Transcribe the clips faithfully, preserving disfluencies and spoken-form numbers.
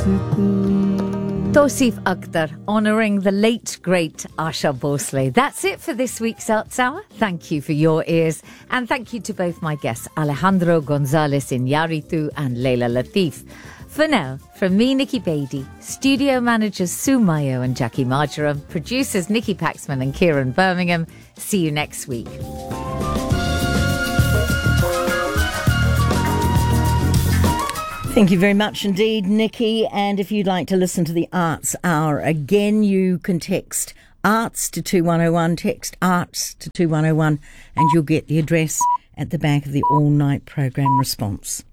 Tosif Akhtar, honouring the late, great Asha Bhosle. That's it for this week's Arts Hour. Thank you for your ears. And thank you to both my guests, Alejandro Gonzalez Iñárritu and Leila Latif. For now, from me, Nikki Beattie, studio managers Sue Mayo and Jackie Marjoram, producers Nikki Paxman and Kieran Birmingham. See you next week. Thank you very much indeed, Nikki. And if you'd like to listen to the Arts Hour again, you can text ARTS to two one oh one, text ARTS to two one oh one, and you'll get the address at the back of the all-night programme response.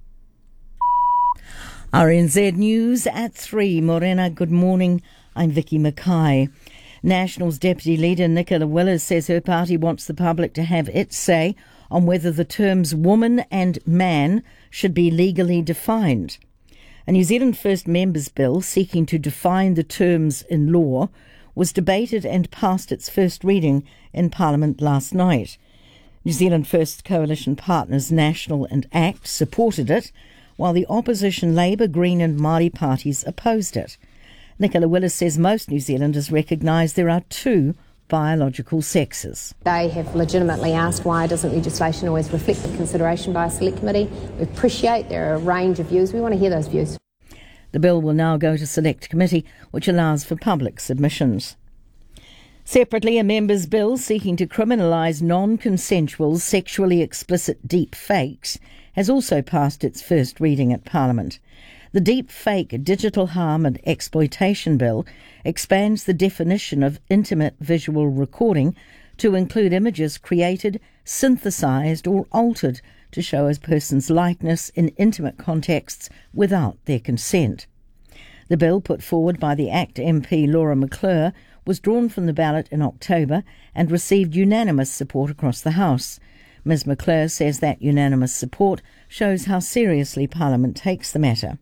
R N Z News at three. Morena, good morning. I'm Vicky Mackay. Nationals Deputy Leader Nicola Willis says her party wants the public to have its say on whether the terms woman and man should be legally defined. A New Zealand First Members Bill seeking to define the terms in law was debated and passed its first reading in Parliament last night. New Zealand First Coalition partners National and ACT supported it, while the opposition Labour, Green and Māori parties opposed it. Nicola Willis says most New Zealanders recognise there are two biological sexes. They have legitimately asked why doesn't legislation always reflect the consideration by a select committee. We appreciate there are a range of views. We want to hear those views. The bill will now go to select committee, which allows for public submissions. Separately, a members' bill seeking to criminalise non-consensual, sexually explicit deep fakes has also passed its first reading at Parliament. The Deep Fake Digital Harm and Exploitation Bill expands the definition of intimate visual recording to include images created, synthesised or altered to show a person's likeness in intimate contexts without their consent. The bill, put forward by the ACT M P Laura McClure, was drawn from the ballot in October and received unanimous support across the House. Ms McClure says that unanimous support shows how seriously Parliament takes the matter.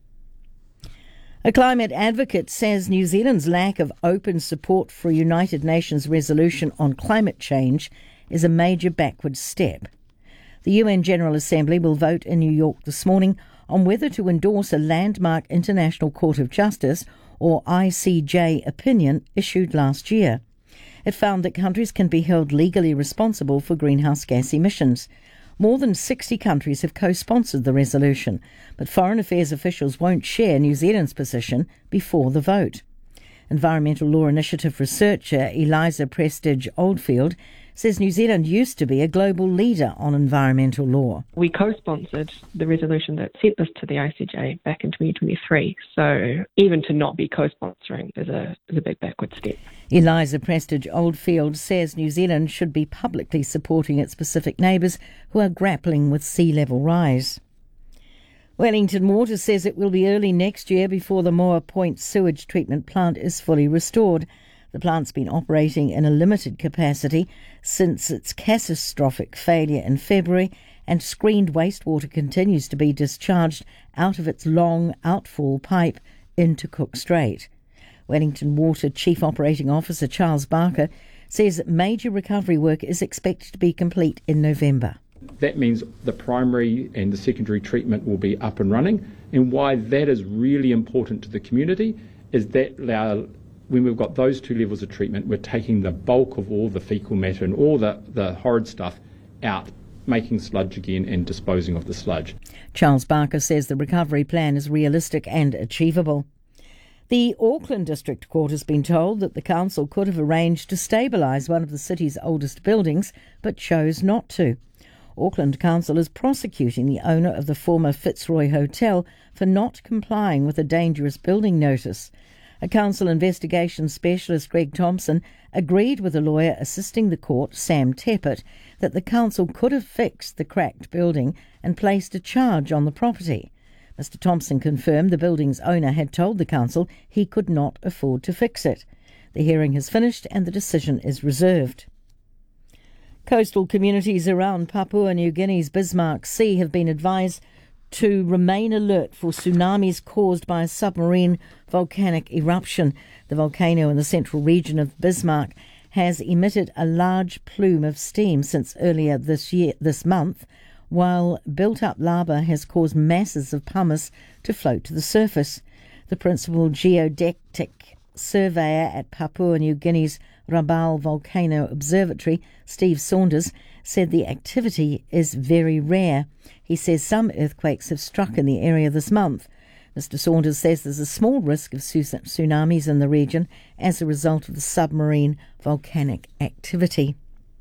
A climate advocate says New Zealand's lack of open support for a United Nations resolution on climate change is a major backward step. The U N General Assembly will vote in New York this morning on whether to endorse a landmark International Court of Justice, or I C J, opinion issued last year. It found that countries can be held legally responsible for greenhouse gas emissions. More than sixty countries have co-sponsored the resolution, but Foreign Affairs officials won't share New Zealand's position before the vote. Environmental Law Initiative researcher Eliza Prestige Oldfield says New Zealand used to be a global leader on environmental law. We co-sponsored the resolution that sent this to the I C J back in twenty twenty-three, so even to not be co-sponsoring is a, is a big backward step. Eliza Prestige Oldfield says New Zealand should be publicly supporting its Pacific neighbours who are grappling with sea level rise. Wellington Water says it will be early next year before the Moa Point sewage treatment plant is fully restored. The plant's been operating in a limited capacity since its catastrophic failure in February, and screened wastewater continues to be discharged out of its long outfall pipe into Cook Strait. Wellington Water Chief Operating Officer Charles Barker says major recovery work is expected to be complete in November. That means the primary and the secondary treatment will be up and running, and why that is really important to the community is that our when we've got those two levels of treatment, we're taking the bulk of all the faecal matter and all the, the horrid stuff out, making sludge again and disposing of the sludge. Charles Barker says the recovery plan is realistic and achievable. The Auckland District Court has been told that the council could have arranged to stabilise one of the city's oldest buildings, but chose not to. Auckland Council is prosecuting the owner of the former Fitzroy Hotel for not complying with a dangerous building notice. A council investigation specialist, Greg Thompson, agreed with a lawyer assisting the court, Sam Teppert, that the council could have fixed the cracked building and placed a charge on the property. Mister Thompson confirmed the building's owner had told the council he could not afford to fix it. The hearing has finished and the decision is reserved. Coastal communities around Papua New Guinea's Bismarck Sea have been advised to remain alert for tsunamis caused by a submarine volcanic eruption. The volcano in the central region of Bismarck has emitted a large plume of steam since earlier this year, this month, while built-up lava has caused masses of pumice to float to the surface. The principal geodetic surveyor at Papua New Guinea's Rabaul Volcano Observatory, Steve Saunders, said the activity is very rare. He says some earthquakes have struck in the area this month. Mister Saunders says there's a small risk of tsunamis in the region as a result of the submarine volcanic activity.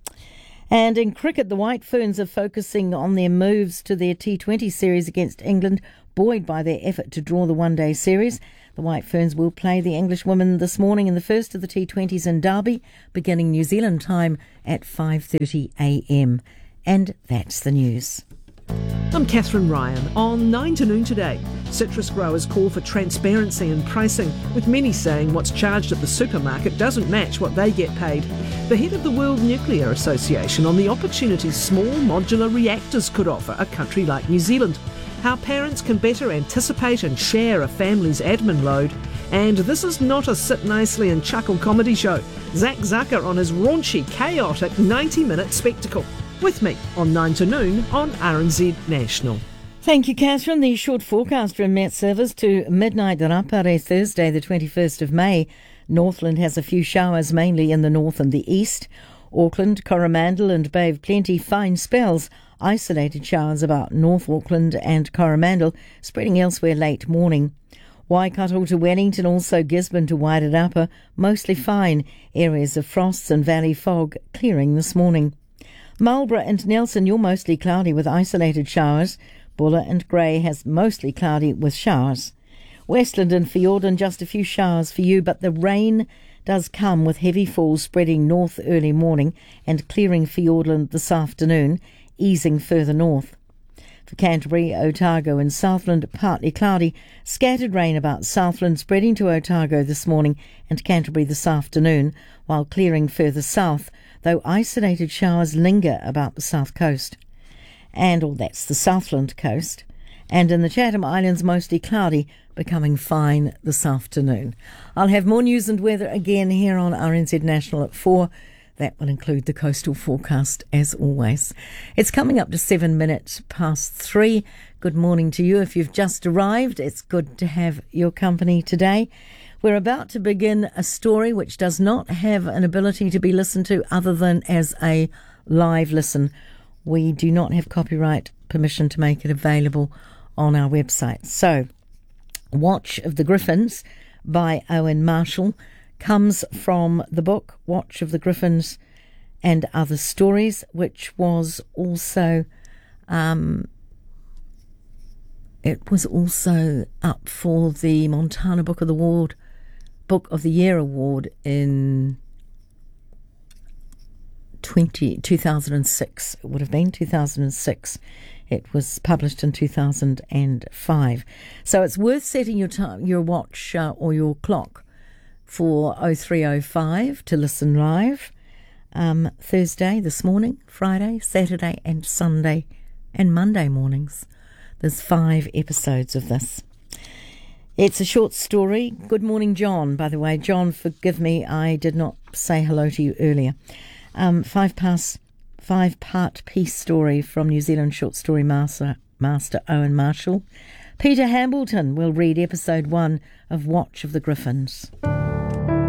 And in cricket, the White Ferns are focusing on their moves to their T twenty series against England, buoyed by their effort to draw the one-day series. The White Ferns will play the English women this morning in the first of the T twenties in Derby, beginning New Zealand time at five thirty a m. And that's the news. I'm Catherine Ryan on nine to noon today. Citrus growers call for transparency in pricing, with many saying what's charged at the supermarket doesn't match what they get paid. The head of the World Nuclear Association on the opportunities small modular reactors could offer a country like New Zealand. How parents can better anticipate and share a family's admin load. And this is not a sit nicely and chuckle comedy show. Zach Zucker on his raunchy, chaotic ninety-minute spectacle. With me on nine to noon on R N Z National. Thank you, Catherine. The short forecast from Met Service to midnight Rapare, Thursday the twenty-first of May. Northland has a few showers, mainly in the north and the east. Auckland, Coromandel and Bay of Plenty, fine spells. Isolated showers about North Auckland and Coromandel, spreading elsewhere late morning. Waikato to Wellington, also Gisborne to Wairarapa, mostly fine. Areas of frosts and valley fog clearing this morning. Marlborough and Nelson, you're mostly cloudy with isolated showers. Buller and Grey has mostly cloudy with showers. Westland and Fiordland, just a few showers for you, but the rain does come with heavy falls spreading north early morning and clearing Fiordland this afternoon, easing further north. For Canterbury, Otago and Southland, partly cloudy. Scattered rain about Southland, spreading to Otago this morning and Canterbury this afternoon, while clearing further south, though isolated showers linger about the south coast. And all that's the Southland coast. And in the Chatham Islands, mostly cloudy, becoming fine this afternoon. I'll have more news and weather again here on R N Z National at four. That will include the coastal forecast, as always. It's coming up to seven minutes past three. Good morning to you. If you've just arrived, it's good to have your company today. We're about to begin a story which does not have an ability to be listened to other than as a live listen. We do not have copyright permission to make it available on our website. So, Watch of the Griffins by Owen Marshall comes from the book Watch of the Griffins and Other Stories, which was also um, it was also up for the Montana Book of the Award, Book of the Year award in twenty, two thousand six. It would have been two thousand six. It was published in two thousand five. So it's worth setting your time, your watch uh, or your clock for oh three oh five to listen live. Um, Thursday, this morning, Friday, Saturday and Sunday and Monday mornings. There's five episodes of this. It's a short story. Good morning, John, by the way. John, forgive me, I did not say hello to you earlier. Um, five past, five-part piece story from New Zealand short story master, master Owen Marshall. Peter Hambleton will read episode one of Watch of the Griffins.